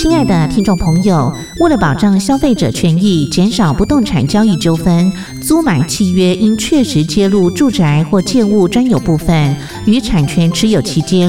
亲爱的听众朋友，为了保障消费者权益，减少不动产交易纠纷，租买契约应确实揭露住宅或建物专有部分与产权持有期间